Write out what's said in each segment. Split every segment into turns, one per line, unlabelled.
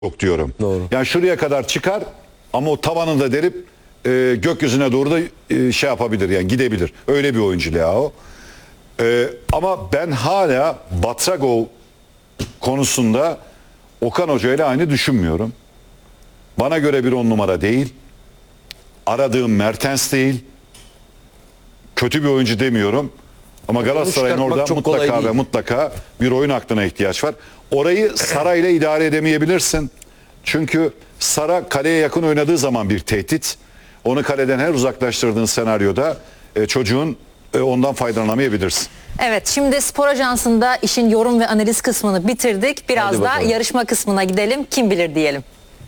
yok diyorum.
Doğru.
Yani şuraya kadar çıkar ama o tavanında delip gökyüzüne doğru da şey yapabilir, yani gidebilir. Öyle bir oyuncu Leao. Ama ben hala Batragov konusunda Okan Hoca ile aynı düşünmüyorum. Bana göre bir 10 numara değil. Aradığım Mertens değil. Kötü bir oyuncu demiyorum. Ama Galatasaray'ın orada mutlaka ve mutlaka bir oyun aklına ihtiyaç var. Orayı Sara ile idare edemeyebilirsin. Çünkü Sara kaleye yakın oynadığı zaman bir tehdit. Onu kaleden her uzaklaştırdığın senaryoda çocuğun ondan faydalanamayabilirsin.
Evet, şimdi Spor Ajansı'nda işin yorum ve analiz kısmını bitirdik. Biraz da yarışma kısmına gidelim. Kim bilir diyelim.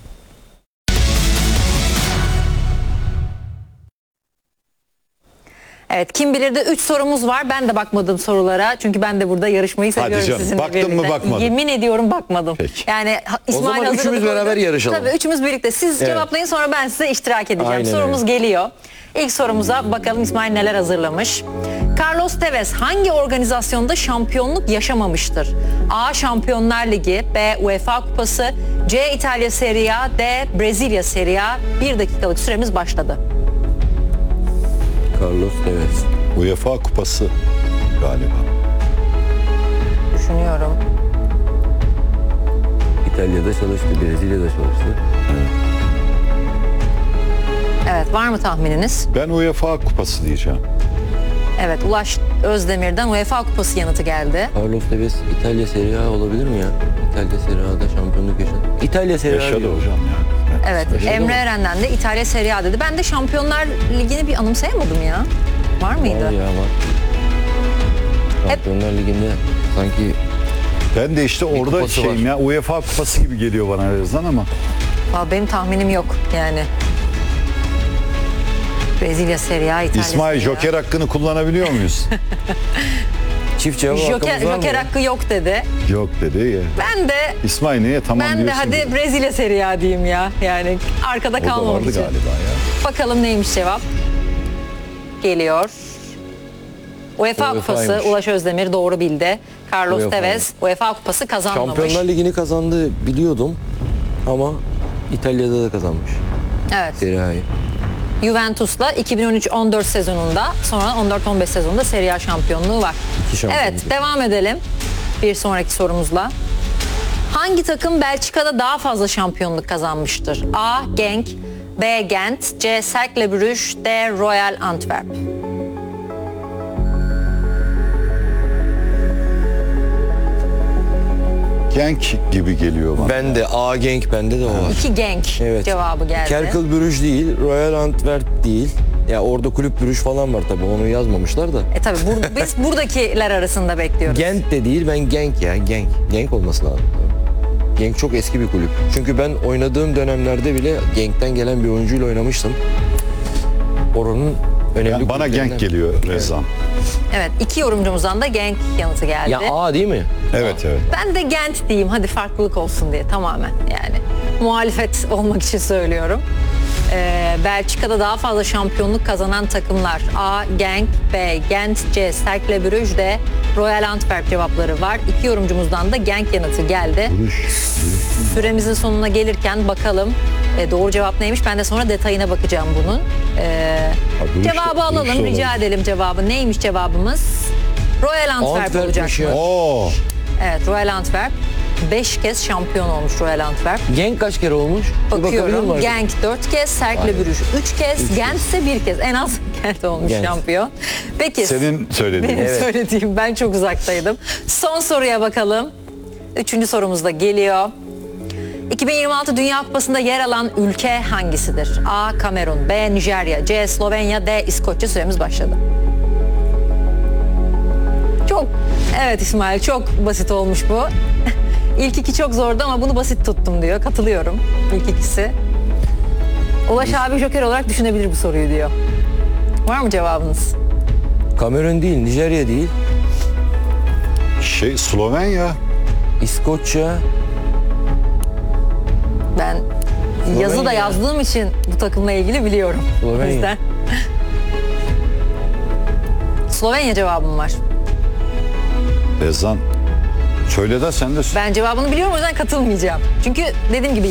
Evet, kim bilir de 3 sorumuz var. Ben de bakmadım sorulara. Çünkü ben de burada yarışmayı seviyorum
Hadi canım,
sizinle
baktın
birlikte.
mı bakmadın?
Yemin ediyorum bakmadım.
Peki.
Yani İsmail
o zaman
hazırladı,
üçümüz beraber yarışalım.
Tabii üçümüz birlikte. Siz cevaplayın, sonra ben size iştirak edeceğim.
Aynen
Sorumuz
öyle.
geliyor. İlk sorumuza bakalım İsmail neler hazırlamış. Carlos Tevez hangi organizasyonda şampiyonluk yaşamamıştır? A. Şampiyonlar Ligi, B. UEFA Kupası, C. İtalya Serie A, D. Brezilya Serie A. 1 dakikalık süremiz başladı.
Carlos Tevez.
UEFA Kupası galiba.
Düşünüyorum.
İtalya'da çalıştı, Brezilya'da çalıştı.
Evet, var mı tahmininiz?
Ben UEFA Kupası diyeceğim.
Evet, Ulaş Özdemir'den UEFA Kupası yanıtı geldi.
Carlos Tevez İtalya Serie A olabilir mi ya? İtalya Serie A'da şampiyonluk yaşadı. İtalya Serie A
Yaşadı
diyor.
hocam yani.
Evet, Emre Eren'den de İtalya Serie A dedi. Ben de Şampiyonlar Ligi'ni bir anımsayamadım ya. Var mıydı?
Var ya var. Şampiyonlar Ligi'nde sanki
Ben de işte orada
kupası
şeyim
var.
ya, UEFA Kupası gibi geliyor bana en azından ama.
Vallahi benim tahminim yok yani. Brezilya Serie A, İtalya
İsmail,
Serie A.
Joker hakkını kullanabiliyor muyuz?
çift cevap hakkımız var mı?
Joker hakkı yok dedi.
Yok dedi ya.
Ben de
İsmail niye tamam
ben de
diyorsun?
hadi Brezilya Serie A diyeyim ya. Yani arkada
O da
kalmamak
vardı
için.
galiba ya.
Bakalım neymiş cevap. Geliyor. UEFA Kupası,
UEFA'ymış.
Ulaş Özdemir doğru bildi. Carlos
UEFA.
Tevez UEFA Kupası kazanmamış.
Şampiyonlar Ligi'ni kazandı biliyordum ama İtalya'da da kazanmış
Evet.
Serie A'yı.
Juventus'la 2013-14 sezonunda, sonra 14-15 sezonunda Serie A şampiyonluğu var.
İki şampiyonluk.
Evet, devam edelim bir sonraki sorumuzla. Hangi takım Belçika'da daha fazla şampiyonluk kazanmıştır? A. Genk, B. Gent, C. Cercle Bruges, D. Royal Antwerp.
Genk gibi geliyor bana.
Ben de A Genk, bende de o var.
2 Genk
Evet.
cevabı geldi.
Cercle Bruges değil, Royal Antwerp değil. Ya orada kulüp Bruges falan var tabii, onu yazmamışlar da.
Tabii biz buradakiler arasında bekliyoruz.
Gent de değil, ben Genk ya, Genk. Genk olması lazım. Genk çok eski bir kulüp. Çünkü ben oynadığım dönemlerde bile Genk'ten gelen bir oyuncuyla oynamıştım. Oranın önemli
Yani bana
kulüplerinden.
Genk geliyor Rezan.
Evet, 2 yorumcumuzdan da Genk yanıtı geldi.
Ya A değil mi?
Evet evet.
Ben de Gent diyeyim, hadi farklılık olsun diye, tamamen yani muhalefet olmak için söylüyorum. Belçika'da daha fazla şampiyonluk kazanan takımlar: A. Genk, B. Gent, C. Cercle Bruges, D. Royal Antwerp cevapları var. 2 yorumcumuzdan da Genk yanıtı geldi. Süremizin sonuna gelirken bakalım doğru cevap neymiş, ben de sonra detayına bakacağım bunun. Cevabı alalım, rica edelim cevabı. Neymiş cevabımız? Royal Antwerp
Antwerp'miş
olacak.
ya.
Oo.
Evet, Royal Antwerp 5 kez şampiyon olmuş Royal Antwerp.
Genk kaç kere olmuş? Bir bakabilir
Bakıyorum.
miyim?
Genk 4 kez, Cercle Bruges 3 kez, Gent ise 1 kez. En az Gent olmuş
Gent.
şampiyon. Peki.
Senin söylediğin.
Benim söylediğim, ben çok uzaktaydım. Son soruya bakalım. 3. sorumuz da geliyor. 2026 Dünya Kupası'nda yer alan ülke hangisidir? A. Kamerun, B. Nijerya, C. Slovenya, D. İskoçya. Süremiz başladı. Evet İsmail, çok basit olmuş bu. İlk 2 çok zordu ama bunu basit tuttum diyor. Katılıyorum ilk ikisi. Ulaş abi Joker olarak düşünebilir bu soruyu diyor. Var mı cevabınız?
Kamerun değil, Nijerya değil,
Slovenya.
İskoçya.
Ben yazı da yazdığım için bu takımla ilgili biliyorum.
Slovenya.
O yüzden. Slovenya cevabım var.
Rezan. Söyle de sen de.
Ben cevabını biliyorum, o yüzden katılmayacağım. Çünkü dediğim gibi